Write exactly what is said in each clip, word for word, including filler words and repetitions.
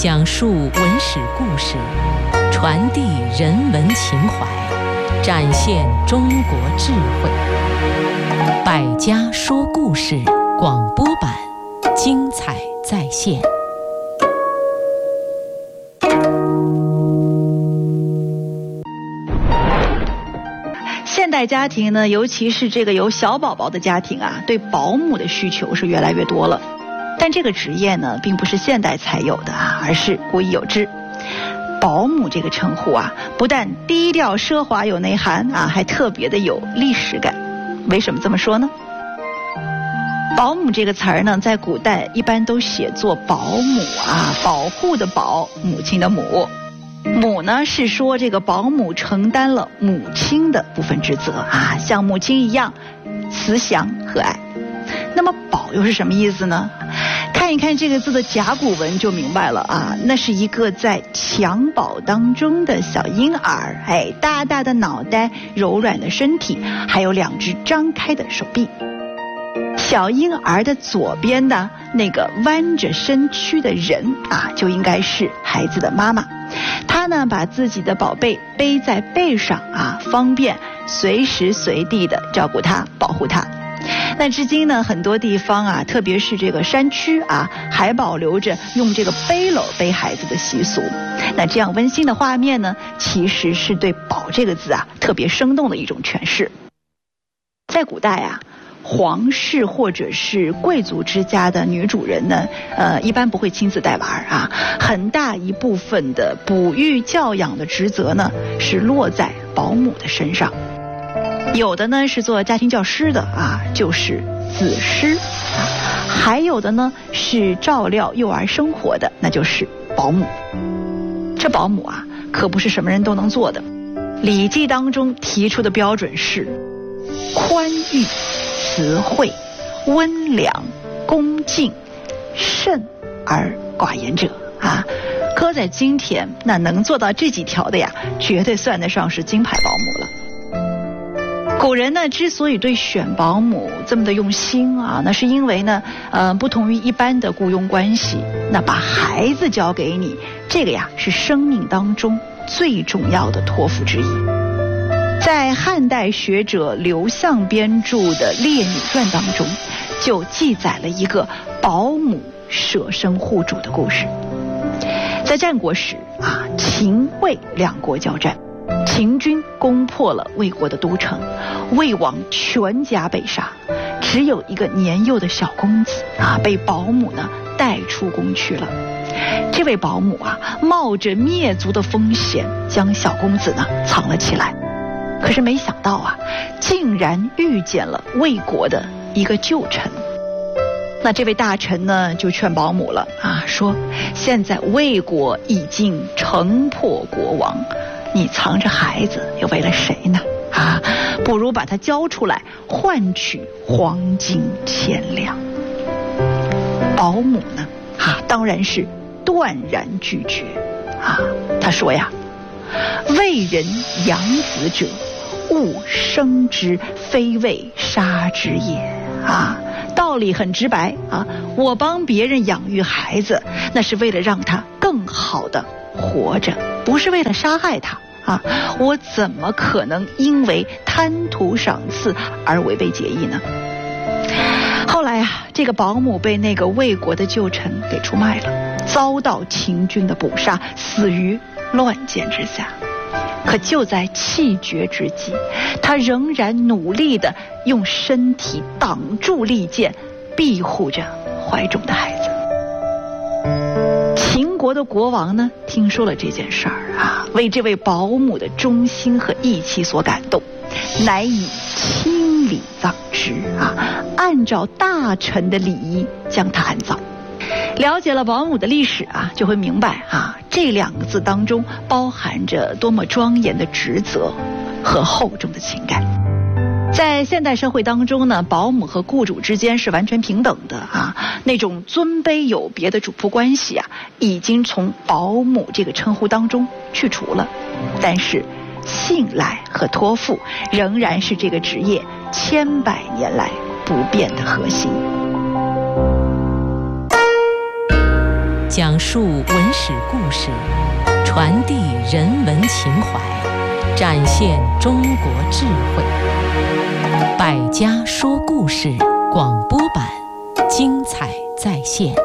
讲述文史故事，传递人文情怀，展现中国智慧。百家说故事广播版，精彩再现。 现代家庭呢，尤其是这个有小宝宝的家庭啊，对保姆的需求是越来越多了。但这个职业呢，并不是现代才有的啊，而是古已有之。保姆这个称呼啊，不但低调奢华有内涵啊，还特别的有历史感。为什么这么说呢？保姆这个词儿呢，在古代一般都写作保姆啊，保护的保，母亲的母。母呢，是说这个保姆承担了母亲的部分职责啊，像母亲一样慈祥和蔼。那么保又是什么意思呢？看一看这个字的甲骨文就明白了啊，那是一个在襁褓当中的小婴儿，哎，大大的脑袋，柔软的身体，还有两只张开的手臂。小婴儿的左边的那个弯着身躯的人啊，就应该是孩子的妈妈。她呢，把自己的宝贝背在背上啊，方便随时随地的照顾他，保护他。那至今呢，很多地方啊，特别是这个山区啊，还保留着用这个背篓背孩子的习俗。那这样温馨的画面呢，其实是对保这个字啊特别生动的一种诠释。在古代啊，皇室或者是贵族之家的女主人呢，呃，一般不会亲自带娃啊，很大一部分的哺育教养的职责呢，是落在保姆的身上。有的呢是做家庭教师的啊，就是子师啊；还有的呢是照料幼儿生活的，那就是保姆。这保姆啊，可不是什么人都能做的。《礼记》当中提出的标准是宽裕、慈惠、温良、恭敬、慎而寡言者啊。搁在今天，那能做到这几条的呀，绝对算得上是金牌保姆了。古人呢，之所以对选保姆这么的用心啊，那是因为呢，呃，不同于一般的雇佣关系，那把孩子交给你，这个呀是生命当中最重要的托付之一。在汉代学者刘向编著的《列女传》当中，就记载了一个保姆舍身护主的故事。在战国时啊，秦魏两国交战。秦军攻破了魏国的都城，魏王全家被杀，只有一个年幼的小公子啊，被保姆呢带出宫去了。这位保姆啊，冒着灭族的风险，将小公子呢藏了起来。可是没想到啊，竟然遇见了魏国的一个旧臣。那这位大臣呢，就劝保姆了啊，说现在魏国已经城破国亡，你藏着孩子又为了谁呢？啊，不如把他交出来，换取黄金千两。保姆呢，啊，当然是断然拒绝啊。他说呀，为人养子者，勿生之，非为杀之也啊。道理很直白啊，我帮别人养育孩子，那是为了让他更好的活着，不是为了杀害他啊！我怎么可能因为贪图赏赐而违背节义呢？后来啊，这个保姆被那个魏国的旧臣给出卖了，遭到秦军的捕杀，死于乱箭之下。可就在气绝之际，他仍然努力地用身体挡住利剑，庇护着怀中的孩子。秦国的国王呢，听说了这件事儿啊，为这位保姆的忠心和义气所感动，乃以清礼葬之啊，按照大臣的礼仪将他安葬。了解了保姆的历史啊，就会明白啊，这两个字当中包含着多么庄严的职责和厚重的情感。在现代社会当中呢，保姆和雇主之间是完全平等的啊，那种尊卑有别的主仆关系啊，已经从保姆这个称呼当中去除了。但是信赖和托付仍然是这个职业千百年来不变的核心。 讲述文史故事，传递人文情怀，展现中国智慧。百家说故事广播版，精彩再现。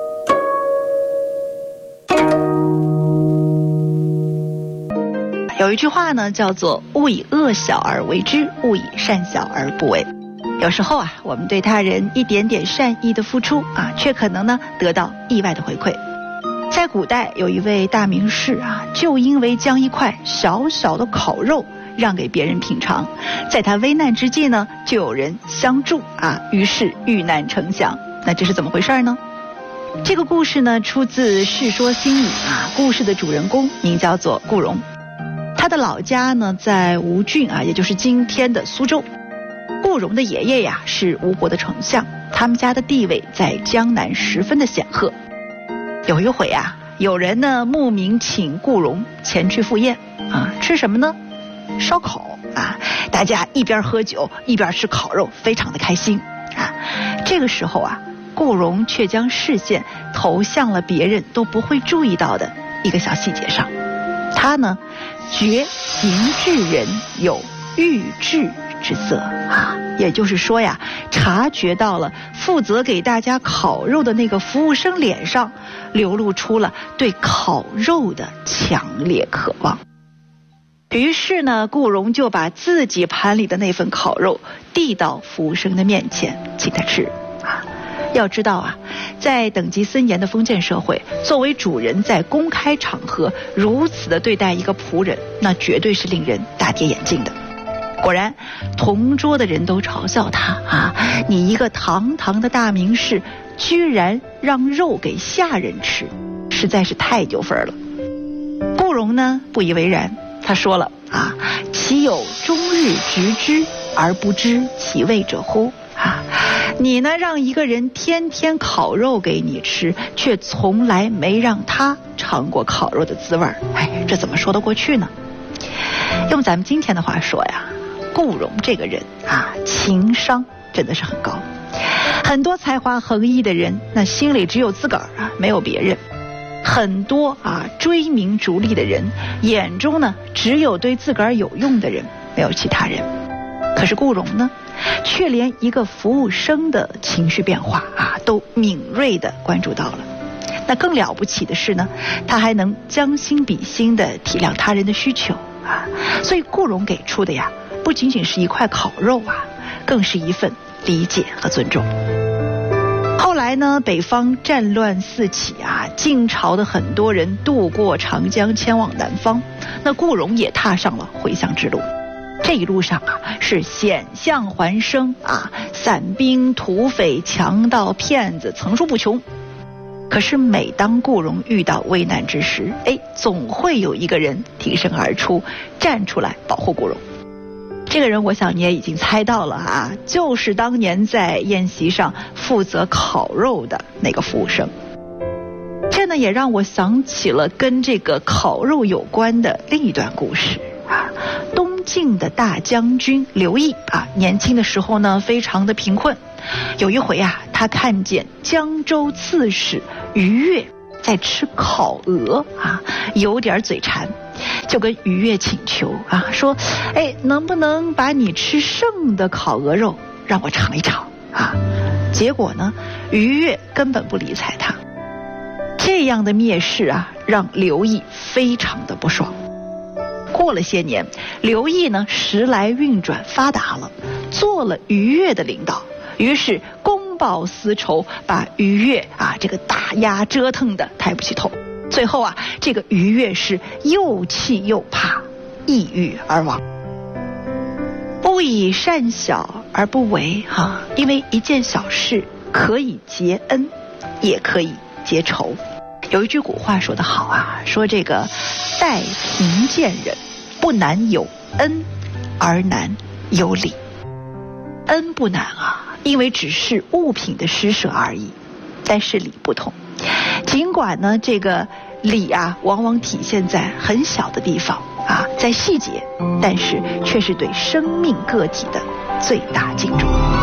有一句话呢，叫做勿以恶小而为之，勿以善小而不为。有时候啊，我们对他人一点点善意的付出啊，却可能呢得到意外的回馈。在古代有一位大名士啊，就因为将一块小小的烤肉让给别人品尝，在他危难之际呢，就有人相助啊，于是遇难成祥。那这是怎么回事呢？这个故事呢，出自《世说新语》啊，故事的主人公名叫做顾荣。他的老家呢在吴郡啊，也就是今天的苏州。顾荣的爷爷呀是吴国的丞相，他们家的地位在江南十分的显赫。有一回啊，有人呢慕名请顾荣前去赴宴啊，吃什么呢？烧烤啊！大家一边喝酒一边吃烤肉，非常的开心啊。这个时候啊，顾荣却将视线投向了别人都不会注意到的一个小细节上。他呢觉行至人有欲制之色啊，也就是说呀，察觉到了负责给大家烤肉的那个服务生脸上流露出了对烤肉的强烈渴望。于是呢，顾荣就把自己盘里的那份烤肉递到服务生的面前，请他吃啊。要知道啊，在等级森严的封建社会，作为主人在公开场合如此的对待一个仆人，那绝对是令人大跌眼镜的。果然，同桌的人都嘲笑他啊，你一个堂堂的大名士，居然让肉给下人吃，实在是太丢分了。顾荣呢不以为然，他说了啊，岂有终日执之而不知其味者乎？啊，你呢让一个人天天烤肉给你吃，却从来没让他尝过烤肉的滋味，哎，这怎么说得过去呢？用咱们今天的话说呀，顾荣这个人啊，情商真的是很高。很多才华横溢的人，那心里只有自个儿啊，没有别人。很多啊追名逐利的人，眼中呢只有对自个儿有用的人，没有其他人。可是顾荣呢，却连一个服务生的情绪变化啊，都敏锐地关注到了。那更了不起的是呢，他还能将心比心地体谅他人的需求啊。所以顾荣给出的呀，不仅仅是一块烤肉啊，更是一份理解和尊重。后来呢，北方战乱四起啊，晋朝的很多人渡过长江前往南方，那顾荣也踏上了回乡之路。这一路上啊，是险象环生啊，散兵、土匪、强盗、骗子层出不穷。可是每当顾荣遇到危难之时，哎，总会有一个人挺身而出，站出来保护顾荣。这个人我想你也已经猜到了啊，就是当年在宴席上负责烤肉的那个服务生。这呢也让我想起了跟这个烤肉有关的另一段故事啊。东晋的大将军刘毅啊，年轻的时候呢非常的贫困。有一回啊，他看见江州刺史于越在吃烤鹅啊，有点嘴馋，就跟于越请求啊，说，哎，能不能把你吃剩的烤鹅肉让我尝一尝啊？结果呢，于越根本不理睬他。这样的蔑视啊，让刘毅非常的不爽。过了些年，刘毅呢时来运转发达了，做了于越的领导，于是公报私仇，把于越啊这个打压折腾的抬不起头。最后啊，这个于越是又气又怕，抑郁而亡。不以善小而不为哈、啊，因为一件小事可以结恩，也可以结仇。有一句古话说得好啊，说这个待贫贱人，不难有恩，而难有礼。恩不难啊，因为只是物品的施舍而已，但是礼不同。尽管呢，这个礼啊，往往体现在很小的地方啊，在细节，但是却是对生命个体的最大敬重。